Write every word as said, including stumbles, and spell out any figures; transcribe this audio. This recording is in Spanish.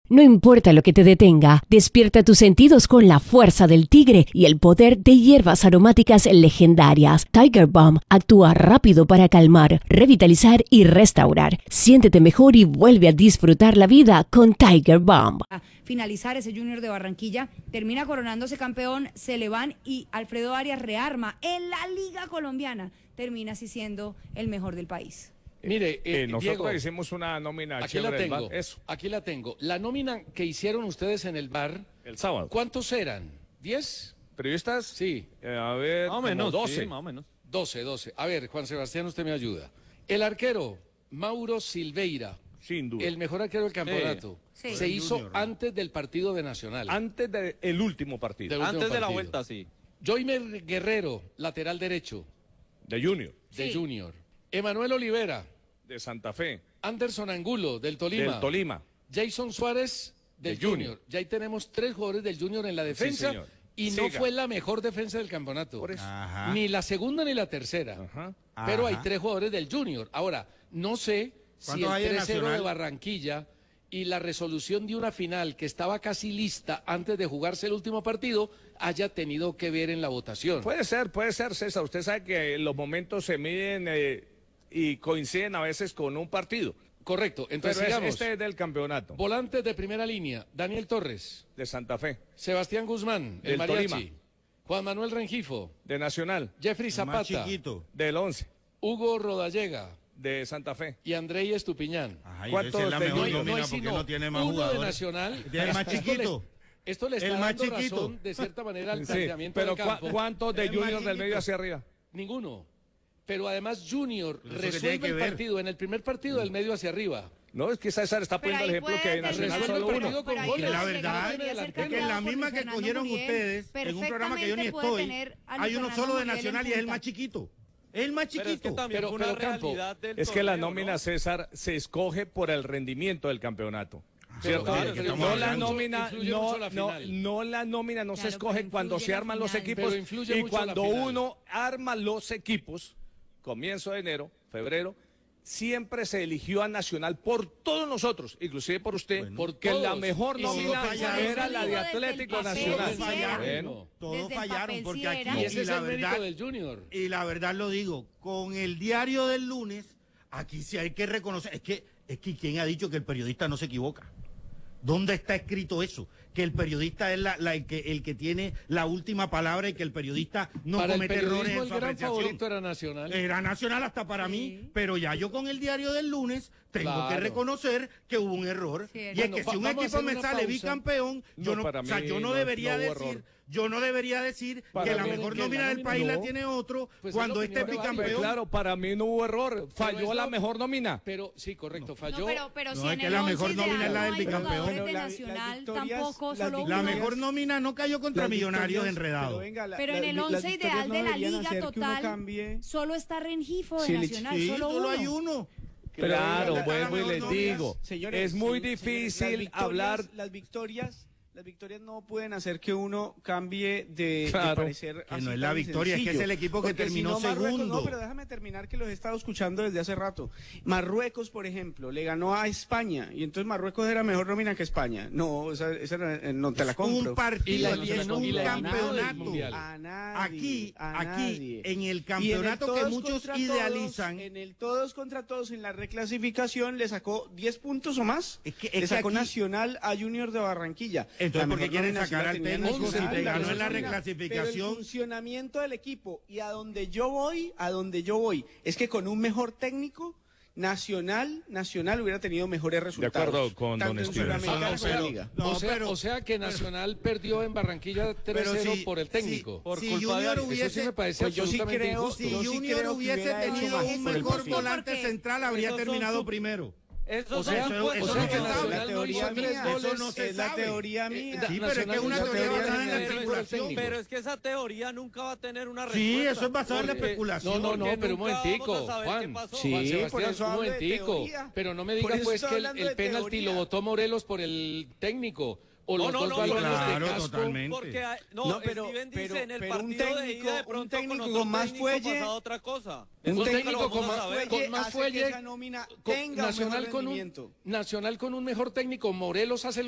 No importa lo que te detenga, despierta tus sentidos con la fuerza del tigre y el poder de hierbas aromáticas legendarias. Tiger Balm actúa rápido para calmar, revitalizar y restaurar. Siéntete mejor y vuelve a disfrutar la vida con Tiger Balm. A finalizar ese Junior de Barranquilla, termina coronándose campeón, se le van y Alfredo Arias rearma en la Liga Colombiana, termina así siendo el mejor del país. Mire, eh, Eh, nosotros Diego, hicimos una nómina aquí la chévere del tengo. bar. Eso, Aquí la tengo. La nómina que hicieron ustedes en el bar, el sábado. ¿cuántos eran? ¿Diez? ¿Periodistas? Sí, Eh, a ver, Más o como menos, doce. sí, más o menos. doce, doce. A ver, Juan Sebastián, usted me ayuda. El arquero, Mauro Silveira, Sin duda. el mejor arquero del campeonato, Sí. se Sí. hizo Junior, ¿no? antes del partido de Nacional. Antes del último partido. Del último Antes de la partido. vuelta, sí. Joimer Guerrero, lateral derecho De Junior. de Sí. Junior. Emanuel Olivera, De Santa Fe. Anderson Angulo, del Tolima. Del Tolima. Jason Suárez, del De Junior. Junior. Ya ahí tenemos tres jugadores del Junior en la defensa. señor. Y no Siga. fue la mejor defensa del campeonato. Por eso. Ajá. Ni la segunda ni la tercera. Ajá. Pero hay Ajá. tres jugadores del Junior. Ahora, no sé si el ¿Cuántos hay en tres cero de Nacional? Barranquilla y la resolución de una final que estaba casi lista antes de jugarse el último partido haya tenido que ver en la votación. Puede ser, puede ser, César. Usted sabe que los momentos se miden eh, y coinciden a veces con un partido. Correcto. Entonces, Pero es- digamos, este es del campeonato. volantes de primera línea, Daniel Torres, De Santa Fe. Sebastián Guzmán, el Del mariachi, Tolima. Juan Manuel Rengifo, De Nacional. Jeffrey El más Zapata, chiquito. Del Once. Hugo Rodallega De Santa Fe. y Andrei Estupiñán. Ajá, y ¿Cuántos esa es la de mejor Junior? nómina es porque sino no tiene más uno jugadores. de Nacional. Tiene el más Esto le- chiquito. Esto le está El más dando chiquito. razón, de cierta manera, al Sí, planteamiento pero del ¿cuá- campo. ¿cuántos de El más Junior del medio chiquito. hacia arriba? Ninguno. Pero además Junior Pues eso que tiene resuelve que el ver. partido en el primer partido del medio hacia arriba. No, es que César está Pero poniendo el ahí ejemplo puede que Nacional terminar solo el partido uno. con Pero ahí goles. Que la puede verdad llegar a es ser que en cambiado la por misma Luis que Fernando cogieron Muriel, ustedes en un programa que yo ni perfectamente puede estoy, tener a Luis hay uno Fernando solo de Muriel en Nacional y es el punta. más chiquito. Es el más Pero es que chiquito. también Pero- fue una pero, Campo, realidad del Es que la torneo, nómina, ¿no? César, se escoge por el rendimiento del campeonato. Pero ¿Cierto? claro, que no estamos la hablando. nómina, Influye no, mucho la no, final. no la nómina no se Claro, escoge pero cuando influye se la arman los final. equipos Pero influye y mucho la cuando final. uno arma los equipos, comienzo de enero, febrero, siempre se eligió a Nacional por todos nosotros, inclusive por usted, Bueno. porque Por la todos. mejor Y nómina fallaron. era la de Desde el Atlético papel Nacional. sí era. Bueno, Todos Desde el fallaron papel porque sí aquí era. Y ese y es la el mérito verdad del Junior. y la verdad lo digo, con el diario del lunes, aquí sí hay que reconocer, es que es que quién ha dicho que el periodista no se equivoca. ¿Dónde está escrito eso? Que el periodista es la, la- el, que, el que tiene la última palabra y que el periodista no Para el comete errores periodismo en el su gran apreciación. favorito era Nacional. Era Nacional hasta para Sí. mí, pero ya yo con el diario del lunes tengo Claro. que reconocer que hubo un error. Sí, y es bueno, que va- si un vamos a equipo hacer me una sale pausa. bicampeón, yo No, no, para o sea, mí yo no no- debería no hubo decir, error. yo no debería decir Para que la mí- mejor que nómina la del país nómina la no. tiene otro Pues es cuando la este es opinión de varios. pues bicampeón. claro, para mí no hubo error, falló es la lo- mejor nómina. Pero sí, correcto, No, falló. pero, pero No, si es en que el la once mejor nómina ideal es la no del hay bicampeón. jugadores Pero de la- las Nacional, victorias- tampoco, las solo victorias- La uno. mejor nómina no cayó contra Las Millonarios victorias- enredado. Pero, venga, la- Pero en la- el las once victorias ideal no de la deberían liga hacer que uno total cambie. solo está Rengifo de Sí, le- Nacional, Sí, solo solo uno. hay uno. Claro, la- la vuelvo y mejor les nómina. digo, Señores, es muy se- señores, difícil las victorias- hablar. Las victorias, las victorias no pueden hacer que uno cambie de, de Claro. parecer. Que así no es la tan victoria, es que sencillo. es el equipo que Porque si terminó no, Marruecos- segundo. No, pero déjame terminar que los he estado escuchando desde hace rato. Marruecos, por ejemplo, le ganó a España y entonces Marruecos era mejor nómina que España. No, esa, esa era- no te la compro. Un partido Y y, la- es y la- un y la eliminaron del campeonato. Mundial. A nadie, Aquí, a aquí, nadie. en el Y en el campeonato que todos muchos contra idealizan. todos, en el todos contra todos, en la reclasificación, le sacó diez puntos o más. Es que- es le que sacó aquí- Nacional a Junior de Barranquilla. Entonces, La ¿por qué mejor quieren nómina sacar sí la al tenía técnico Nacional, si te la ganó mejor en la nómina? reclasificación? Pero el funcionamiento del equipo y a donde yo voy, a donde yo voy, es que con un mejor técnico, Nacional, Nacional hubiera tenido mejores resultados. acuerdo con tanto don en Steven. Sudamericana Ah, como en pero- la Liga. No, o, sea, pero- o sea que Nacional perdió en Barranquilla tres cero Pero si- por el técnico. si- por si culpa de Junior Arias. hubiese- Eso sí me parece Pues yo sí absolutamente creo- injusto. Si yo sí Junior creo que hubiese hubiera hecho tenido más un por el mejor partido. volante Porque central, habría esos son terminado su- primero. Esos O son sea, supuestos. eso o no sea se que sabe. Nacional La no teoría hizo tres mía, goles. eso no se es la sabe. teoría Eh, mía. da- Sí, pero es que Nacional es una no hizo teoría tres basada goles en la por el especulación. técnico. Pero es que esa teoría nunca va a tener una respuesta. Sí, eso es basado en la Porque- especulación. No, no, no, Porque pero un nunca momentico, vamos a saber Juan. qué pasó. Sí, Juan Sebastián, por eso un hablo de momentico. teoría. Pero no me Por diga eso pues estoy que el, hablando el de penalti teoría. lo votó Morelos por el técnico. O No, los no, dos no, balones claro, de casco. totalmente. Porque, hay- no, No, pero- Steven dice pero- en el pero un partido de técnico- ida de un pronto técnico con con otro más técnico fuelle- pasaba otra cosa. Un Eso nunca técnico lo vamos con a más saber. fuelle Con más hace fuelle, que esa nómina Con- tenga un Nacional mejor con un rendimiento. Nacional con un mejor técnico. Morelos hace